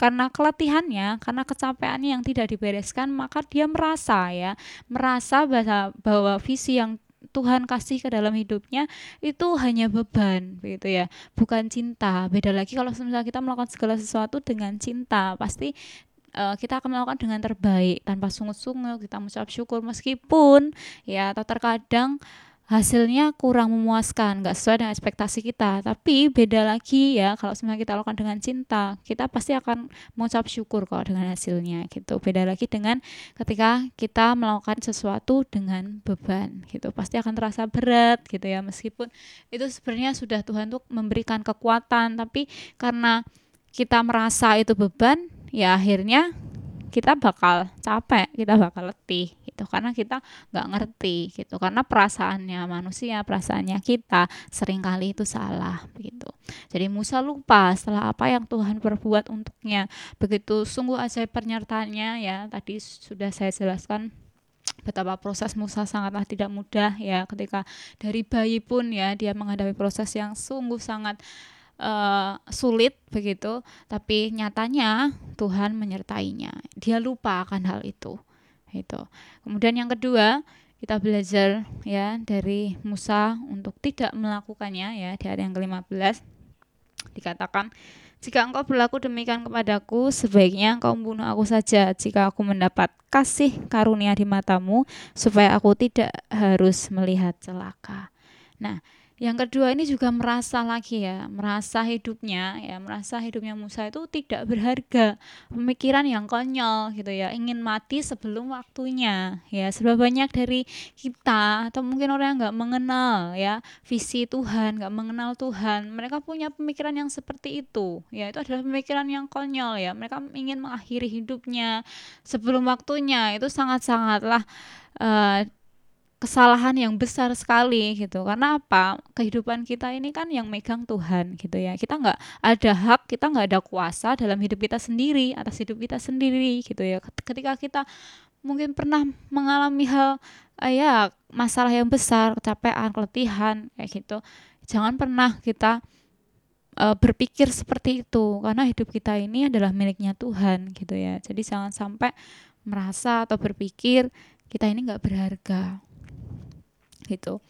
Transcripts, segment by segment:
karena keletihannya, karena kecapeannya yang tidak dibereskan, maka dia merasa bahwa visi yang Tuhan kasih ke dalam hidupnya itu hanya beban begitu ya, bukan cinta. Beda lagi kalau misalnya kita melakukan segala sesuatu dengan cinta, pasti kita akan melakukan dengan terbaik tanpa sungut-sungut, kita mengucap syukur meskipun ya atau terkadang hasilnya kurang memuaskan, nggak sesuai dengan ekspektasi kita. Tapi beda lagi ya, kalau sebenarnya kita lakukan dengan cinta, kita pasti akan mengucap syukur kok dengan hasilnya gitu. Beda lagi dengan ketika kita melakukan sesuatu dengan beban gitu, pasti akan terasa berat gitu ya, meskipun itu sebenarnya sudah Tuhan tuh memberikan kekuatan, tapi karena kita merasa itu beban, ya akhirnya kita bakal capek, kita bakal letih gitu, karena kita nggak ngerti gitu, karena perasaannya manusia, perasaannya kita seringkali itu salah begitu. Jadi Musa lupa setelah apa yang Tuhan perbuat untuknya. Begitu sungguh ajaib penyertaannya ya, tadi sudah saya jelaskan betapa proses Musa sangatlah tidak mudah ya, ketika dari bayi pun ya dia menghadapi proses yang sungguh sangat sulit begitu, tapi nyatanya Tuhan menyertainya. Dia lupa akan hal itu. Itu. Kemudian yang kedua, kita belajar ya dari Musa untuk tidak melakukannya ya, di ayat yang ke-15 dikatakan, jika engkau berlaku demikian kepadaku, sebaiknya engkau membunuh aku saja, jika aku mendapat kasih karunia di matamu, supaya aku tidak harus melihat celaka. Nah, yang kedua ini juga merasa lagi ya, merasa hidupnya Musa itu tidak berharga, pemikiran yang konyol gitu ya, ingin mati sebelum waktunya ya. Sebab banyak dari kita atau mungkin orang yang nggak mengenal ya visi Tuhan, nggak mengenal Tuhan, mereka punya pemikiran yang seperti itu ya, itu adalah pemikiran yang konyol ya. Mereka ingin mengakhiri hidupnya sebelum waktunya, itu sangat-sangatlah uh, kesalahan yang besar sekali gitu. Karena apa? Kehidupan kita ini kan yang megang Tuhan gitu ya. Kita nggak ada hak, kita nggak ada kuasa dalam hidup kita sendiri, atas hidup kita sendiri gitu ya. Ketika kita mungkin pernah mengalami hal ya masalah yang besar, kecapean, keletihan kayak gitu, jangan pernah kita berpikir seperti itu, karena hidup kita ini adalah miliknya Tuhan gitu ya. Jadi jangan sampai merasa atau berpikir kita ini nggak berharga gitu.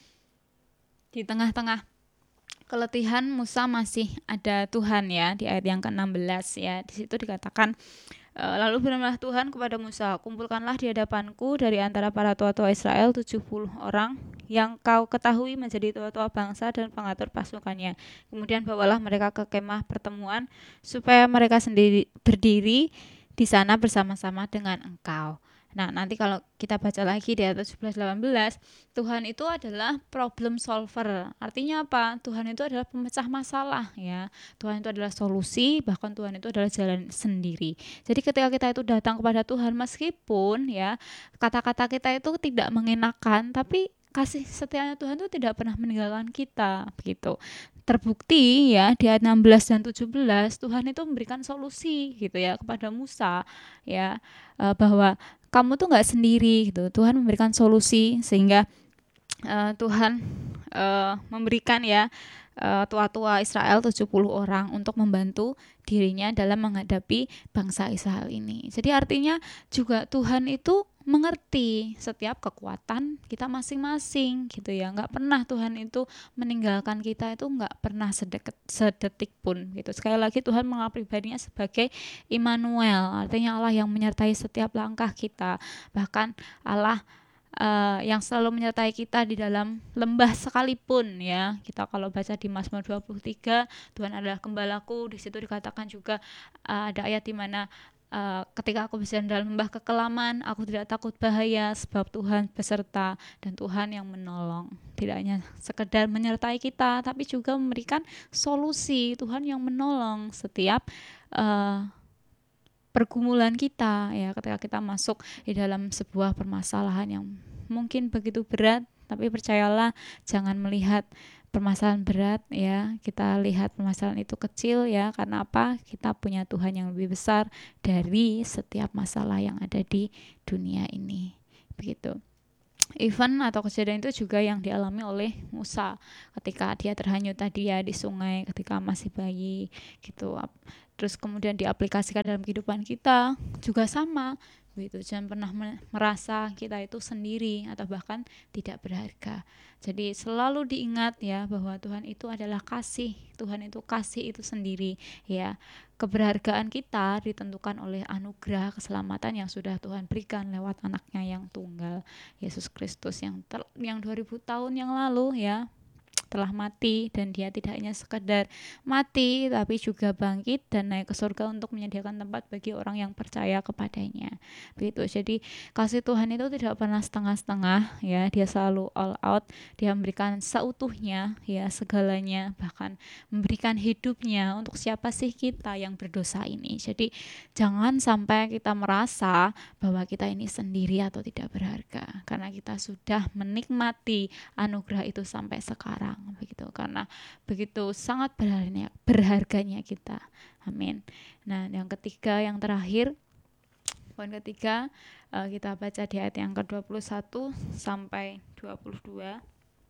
Di tengah-tengah keletihan Musa masih ada Tuhan ya, di ayat yang ke-16 ya. Di situ dikatakan, lalu firmanlah Tuhan kepada Musa, kumpulkanlah di hadapanku dari antara para tua-tua Israel 70 orang yang kau ketahui menjadi tua-tua bangsa dan pengatur pasukannya. Kemudian bawalah mereka ke kemah pertemuan, supaya mereka sendiri berdiri di sana bersama-sama dengan engkau. Nah, nanti kalau kita baca lagi di ayat 17-18, Tuhan itu adalah problem solver. Artinya apa? Tuhan itu adalah pemecah masalah ya. Tuhan itu adalah solusi, bahkan Tuhan itu adalah jalan sendiri. Jadi ketika kita itu datang kepada Tuhan, meskipun ya kata-kata kita itu tidak mengenakan, tapi kasih setianya Tuhan itu tidak pernah meninggalkan kita begitu. Terbukti ya di ayat 16 dan 17, Tuhan itu memberikan solusi gitu ya kepada Musa ya, bahwa kamu tuh nggak sendiri gitu. Tuhan memberikan solusi sehingga Tuhan memberikan ya tua-tua Israel 70 orang untuk membantu dirinya dalam menghadapi bangsa Israel ini. Jadi artinya juga Tuhan itu mengerti setiap kekuatan kita masing-masing gitu ya. Nggak pernah Tuhan itu meninggalkan kita, itu nggak pernah sedetik pun gitu. Sekali lagi Tuhan menganggap pribadinya sebagai Immanuel, artinya Allah yang menyertai setiap langkah kita. Bahkan Allah yang selalu menyertai kita di dalam lembah sekalipun ya. Kita kalau baca di Mazmur 23, Tuhan adalah gembalaku, di situ dikatakan juga ada ayat di mana ketika aku berjalan dalam lembah kekelaman, aku tidak takut bahaya, sebab Tuhan beserta dan Tuhan yang menolong. Tidak hanya sekedar menyertai kita, tapi juga memberikan solusi. Tuhan yang menolong setiap pergumulan kita ya, ketika kita masuk di dalam sebuah permasalahan yang mungkin begitu berat, tapi percayalah, jangan melihat permasalahan berat ya, kita lihat permasalahan itu kecil ya. Karena apa? Kita punya Tuhan yang lebih besar dari setiap masalah yang ada di dunia ini begitu. event atau kejadian itu juga yang dialami oleh Musa ketika dia terhanyut tadi ya di sungai ketika masih bayi gitu. Terus kemudian diaplikasikan dalam kehidupan kita juga sama begitu. Jangan pernah merasa kita itu sendiri atau bahkan tidak berharga. Jadi selalu diingat ya bahwa Tuhan itu adalah kasih. Tuhan itu kasih itu sendiri ya. Keberhargaan kita ditentukan oleh anugerah keselamatan yang sudah Tuhan berikan lewat anaknya yang tunggal, Yesus Kristus yang 2000 tahun yang lalu ya telah mati, dan dia tidak hanya sekedar mati tapi juga bangkit dan naik ke surga untuk menyediakan tempat bagi orang yang percaya kepadanya. Begitu. Jadi kasih Tuhan itu tidak pernah setengah-setengah ya, dia selalu all out, dia memberikan seutuhnya ya, segalanya, bahkan memberikan hidupnya untuk siapa sih kita yang berdosa ini. Jadi jangan sampai kita merasa bahwa kita ini sendiri atau tidak berharga, karena kita sudah menikmati anugerah itu sampai sekarang begitu, karena begitu sangat berharganya kita. Amin. Nah, yang ketiga, yang terakhir, poin ketiga, kita baca di ayat yang ke-21 sampai 22.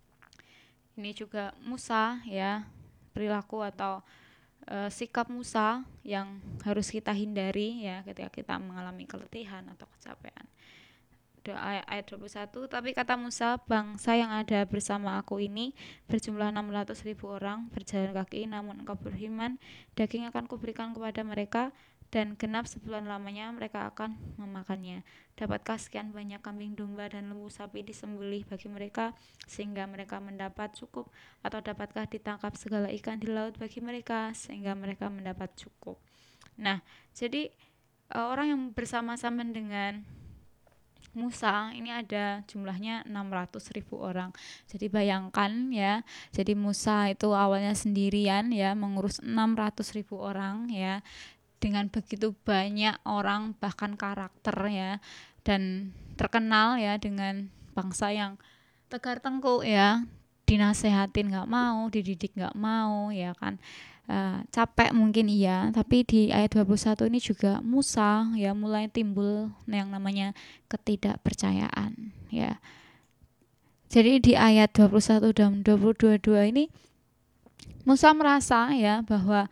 Ini juga Musa ya, perilaku atau sikap Musa yang harus kita hindari ya ketika kita mengalami keletihan atau kecapean. Ayat 21, tapi kata Musa, bangsa yang ada bersama aku ini berjumlah 600.000 orang, berjalan kaki, namun engkau beriman, daging akan kuberikan kepada mereka, dan genap sebulan lamanya mereka akan memakannya. Dapatkah sekian banyak kambing domba dan lembu sapi disembelih bagi mereka sehingga mereka mendapat cukup, atau dapatkah ditangkap segala ikan di laut bagi mereka sehingga mereka mendapat cukup? Nah, jadi orang yang bersama-sama dengan Musa ini ada jumlahnya 600.000 orang. Jadi bayangkan ya, jadi Musa itu awalnya sendirian ya, mengurus 600.000 orang ya, dengan begitu banyak orang, bahkan karakter ya, dan terkenal ya dengan bangsa yang tegar tengkuk ya, dinasehatin nggak mau, dididik nggak mau ya kan. Capek mungkin iya, tapi di ayat 21 ini juga Musa ya mulai timbul yang namanya ketidakpercayaan ya. Jadi di ayat 21 dan 22 ini Musa merasa ya bahwa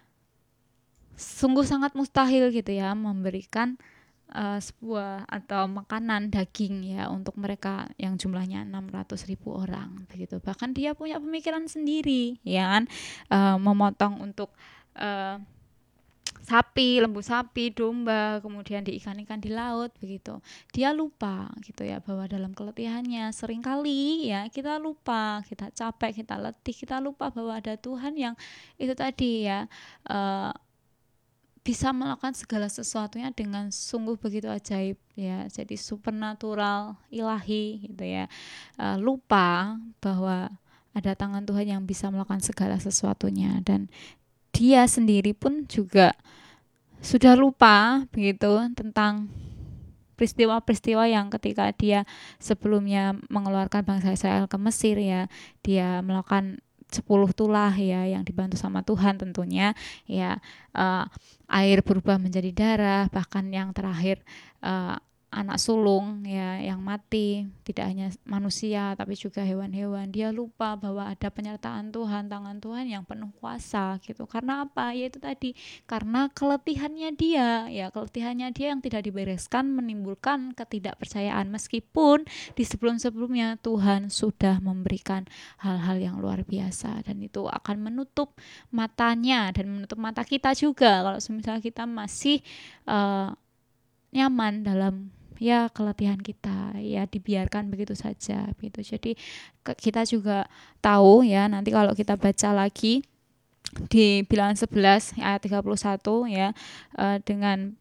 sungguh sangat mustahil gitu ya memberikan sebuah atau makanan daging ya untuk mereka yang jumlahnya 600.000 orang begitu. Bahkan dia punya pemikiran sendiri ya kan, memotong untuk sapi, lembu sapi, domba, kemudian di ikan-ikan di laut begitu. Dia lupa gitu ya bahwa dalam keletihannya seringkali ya kita lupa, kita capek, kita letih, kita lupa bahwa ada Tuhan yang itu tadi ya bisa melakukan segala sesuatunya dengan sungguh begitu ajaib ya, jadi supernatural, ilahi gitu ya. Lupa bahwa ada tangan Tuhan yang bisa melakukan segala sesuatunya, dan dia sendiri pun juga sudah lupa begitu tentang peristiwa-peristiwa yang ketika dia sebelumnya mengeluarkan bangsa Israel ke Mesir ya, dia melakukan 10 tulah ya yang dibantu sama Tuhan tentunya ya, air berubah menjadi darah, bahkan yang terakhir anak sulung ya yang mati, tidak hanya manusia tapi juga hewan-hewan. Dia lupa bahwa ada penyertaan Tuhan, tangan Tuhan yang penuh kuasa gitu. Karena apa? Yaitu tadi, karena keletihannya dia ya, keletihannya dia yang tidak dibereskan menimbulkan ketidakpercayaan, meskipun di sebelum-sebelumnya Tuhan sudah memberikan hal-hal yang luar biasa, dan itu akan menutup matanya dan menutup mata kita juga kalau misalnya kita masih nyaman dalam ya keletihan kita ya, dibiarkan begitu saja gitu. Jadi kita juga tahu ya, nanti kalau kita baca lagi di Bilangan 11 ayat 31 ya, dengan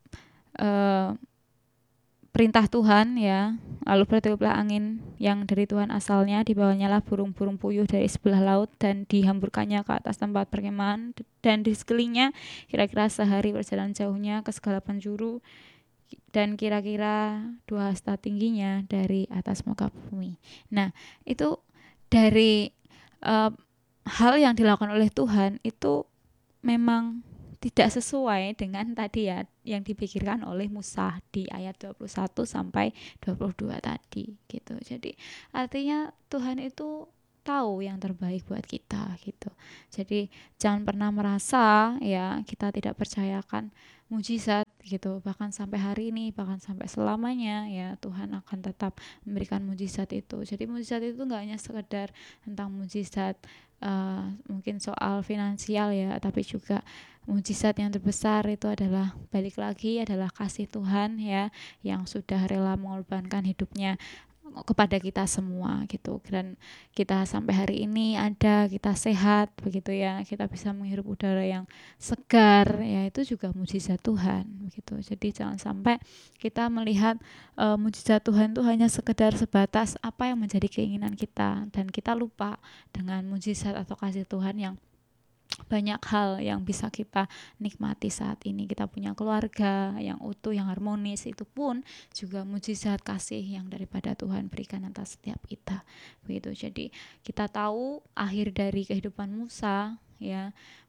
perintah Tuhan ya, lalu bertiuplah angin yang dari Tuhan asalnya, dibawanya lah burung-burung puyuh dari sebelah laut dan dihamburkannya ke atas tempat perkemahan dan di sekelilingnya, kira-kira sehari perjalanan jauhnya ke segala penjuru dan kira-kira 2 hasta tingginya dari atas muka bumi. Nah, itu dari hal yang dilakukan oleh Tuhan itu memang tidak sesuai dengan tadi ya yang dipikirkan oleh Musa di ayat 21 sampai 22 tadi gitu. Jadi artinya Tuhan itu tahu yang terbaik buat kita gitu. Jadi jangan pernah merasa ya kita tidak percayakan mujizat gitu, bahkan sampai hari ini, bahkan sampai selamanya ya Tuhan akan tetap memberikan mujizat itu. Jadi mujizat itu nggak hanya sekedar tentang mujizat mungkin soal finansial ya, tapi juga mujizat yang terbesar itu adalah balik lagi adalah kasih Tuhan ya, yang sudah rela mengorbankan hidupnya kepada kita semua gitu. Dan kita sampai hari ini ada, kita sehat begitu ya, kita bisa menghirup udara yang segar ya, itu juga mujizat Tuhan begitu. Jadi jangan sampai kita melihat mujizat Tuhan itu hanya sekedar sebatas apa yang menjadi keinginan kita, dan kita lupa dengan mujizat atau kasih Tuhan yang banyak hal yang bisa kita nikmati saat ini. Kita punya keluarga yang utuh, yang harmonis, itu pun juga mujizat kasih yang daripada Tuhan berikan atas setiap kita begitu. Jadi kita tahu akhir dari kehidupan Musa ya,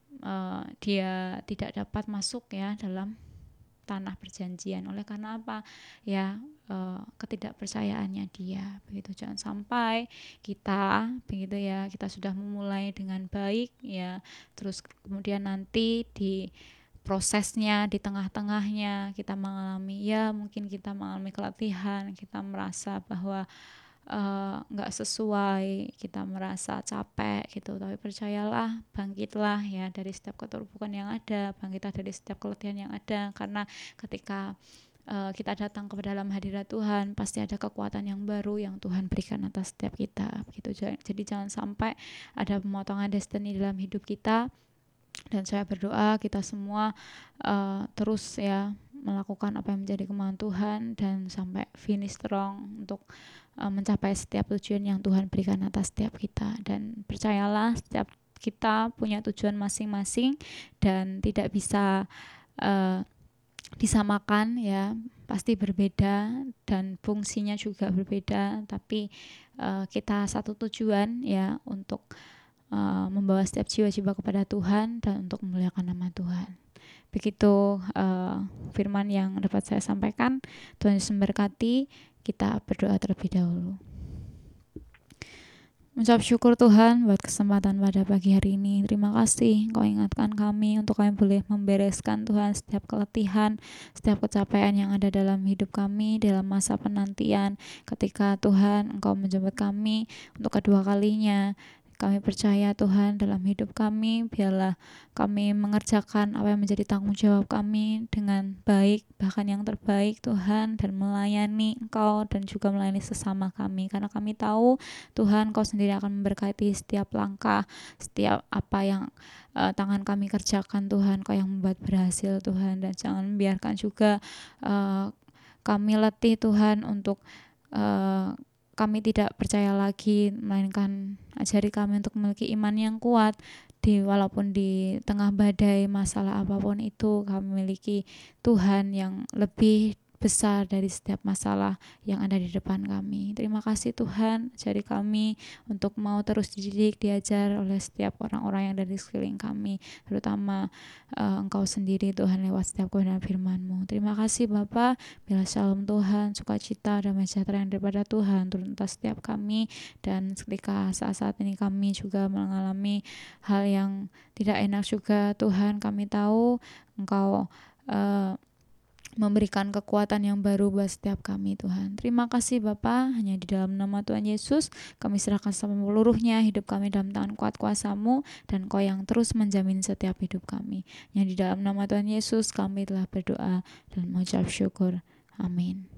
dia tidak dapat masuk ya dalam tanah perjanjian. Oleh karena apa? Ya ketidakpercayaannya dia begitu. Jangan sampai kita begitu ya, kita sudah memulai dengan baik ya, terus kemudian nanti di prosesnya, di tengah-tengahnya kita mengalami ya, mungkin kita mengalami keletihan, kita merasa bahwa nggak sesuai, kita merasa capek gitu. Tapi percayalah, bangkitlah ya dari setiap keterpurukan yang ada, bangkitlah dari setiap keletihan yang ada, karena ketika kita datang ke dalam hadirat Tuhan, pasti ada kekuatan yang baru yang Tuhan berikan atas setiap kita gitu. Jadi jangan sampai ada pemotongan destiny dalam hidup kita. Dan saya berdoa kita semua terus ya melakukan apa yang menjadi kemauan Tuhan, dan sampai finish strong untuk mencapai setiap tujuan yang Tuhan berikan atas setiap kita. Dan percayalah, setiap kita punya tujuan masing-masing dan tidak bisa disamakan ya, pasti berbeda dan fungsinya juga berbeda, tapi kita satu tujuan ya, untuk membawa setiap jiwa-jiwa kepada Tuhan dan untuk memuliakan nama Tuhan. Begitu firman yang dapat saya sampaikan. Tuhan Yesus memberkati. Kita berdoa terlebih dahulu. Mengucap syukur Tuhan buat kesempatan pada pagi hari ini. Terima kasih Engkau ingatkan kami untuk kami boleh membereskan Tuhan setiap keletihan, setiap kecapaian yang ada dalam hidup kami dalam masa penantian. Ketika Tuhan Engkau menjemput kami untuk kedua kalinya, kami percaya Tuhan dalam hidup kami, biarlah kami mengerjakan apa yang menjadi tanggung jawab kami dengan baik, bahkan yang terbaik Tuhan, dan melayani Engkau dan juga melayani sesama kami. Karena kami tahu Tuhan Engkau sendiri akan memberkati setiap langkah, setiap apa yang tangan kami kerjakan Tuhan, Engkau yang membuat berhasil Tuhan. Dan jangan membiarkan juga kami letih Tuhan untuk kami tidak percaya lagi, melainkan ajari kami untuk memiliki iman yang kuat walaupun di tengah badai masalah apapun itu, kami memiliki Tuhan yang lebih besar dari setiap masalah yang ada di depan kami. Terima kasih Tuhan, ajari kami untuk mau terus dididik, diajar oleh setiap orang-orang yang ada di sekeliling kami, terutama Engkau sendiri Tuhan lewat setiap kebenaran firman-Mu. Terima kasih Bapa, bila shalom Tuhan, sukacita, damai sejahtera yang daripada Tuhan turun atas setiap kami. Dan ketika saat-saat ini kami juga mengalami hal yang tidak enak juga Tuhan, kami tahu Engkau memberikan kekuatan yang baru buat setiap kami Tuhan. Terima kasih Bapa, hanya di dalam nama Tuhan Yesus kami serahkan seluruhnya hidup kami dalam tangan kuat kuasa-Mu, dan Kau yang terus menjamin setiap hidup kami. Yang di dalam nama Tuhan Yesus kami telah berdoa dan mengucap syukur. Amin.